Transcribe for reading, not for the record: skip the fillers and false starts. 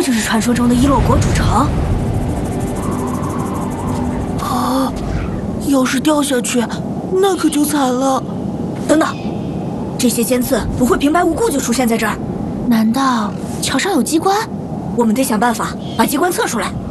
这就是传说中的伊洛国主城。 啊！要是掉下去，那可就惨了。 等等，这些尖刺不会平白无故就出现在这儿？难道桥上有机关？我们得想办法把机关测出来。